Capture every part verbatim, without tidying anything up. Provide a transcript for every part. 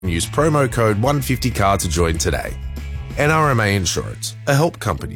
Use promo code one fifty C A R to join today. N R M A Insurance, a help company.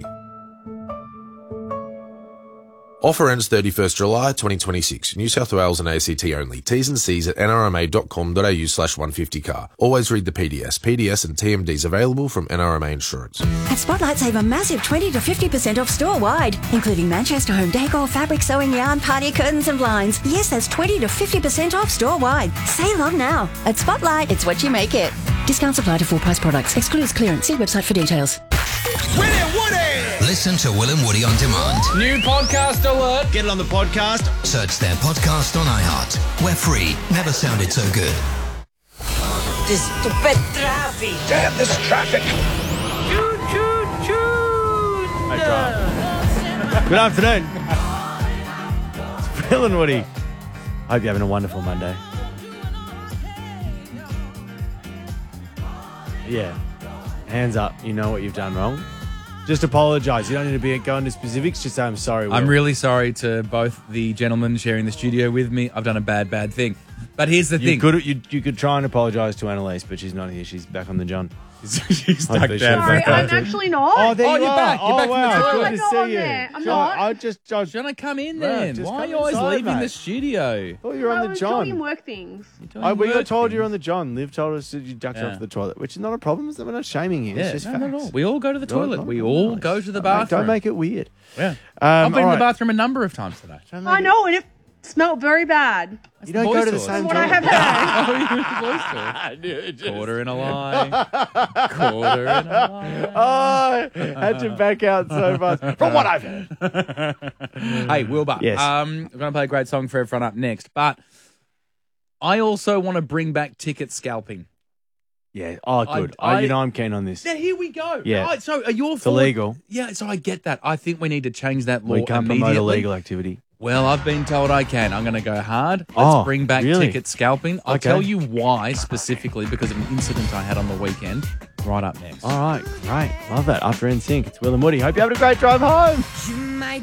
Offer ends thirty-first July twenty twenty-six. New South Wales and A C T only. T's and C's at nrma.com.au slash 150car. Always read the P D S. P D S and T M Ds available from N R M A Insurance. At Spotlight, save a massive twenty to fifty percent off store-wide, including Manchester home decor, fabric, sewing yarn, party curtains and blinds. Yes, that's twenty to fifty percent off store-wide. Save on now. At Spotlight, it's what you make it. Discounts apply to full-price products. Excludes clearance. See website for details. Will and Woody! Listen to Will and Woody on demand. New podcast alert. Get it on the podcast. Search their podcast on iHeart. We're free. Never sounded so good. This stupid traffic. Damn this traffic. Choo, choo, choo. Hey, Good afternoon. It's Will and Woody. Hope you're having a wonderful Monday. Yeah. Hands up. You know what you've done wrong. Just apologise. You don't need to be go into specifics. Just say I'm sorry, Will. I'm really sorry to both the gentlemen sharing the studio with me. I've done a bad, bad thing. But here's the you thing. Could, you, you could try and apologise to Annalise, but she's not here. She's back on the John. She's stuck Hopefully down. she'll Sorry, back I'm up to- actually not. Oh, there Oh, you you're are. back. You're oh, back from the wow. toilet. Good I to know see I'm you. there. I'm Sure, not. I just, I Shouldn't I come in No, then? just Why are come you always inside, leaving mate. the studio? thought you were I on the was John. doing work things. I, we got work told you were things. on the John. Liv told us that you ducked Yeah. off the toilet, which is not a problem. We're not shaming you. Yeah, It's just no, facts. no, no. We all go to the No, toilet. no, we no, all no. go to the Don't make- bathroom. Don't make it weird. Yeah. Um, I've been all in the right. bathroom a number of times today. Don't make I it- know, and it smelled very bad. You don't go to the same What I toilet. have heard. Oh, you were supposed to. Quarter in a lie. Quarter in a lie. Oh, had to back out so fast. From what I've heard. Hey, Wilbur. Yes. Um, we're going to play a great song for everyone up next. But I also want to bring back ticket scalping. Yeah. Oh, good. I- I, you know I'm keen on this. Now, here we go. Yeah. Right, so are you It's illegal. Yeah, so I get that. I think we need to change that law We can't promote immediately. illegal activity. Well, I've been told I can. I'm going to go hard. Let's Oh, bring back really? ticket scalping. I'll Okay. tell you why specifically because of an incident I had on the weekend. Right up next. All right. Great. Love that. After N Sync, it's Will and Woody. Hope you having a great drive home. You might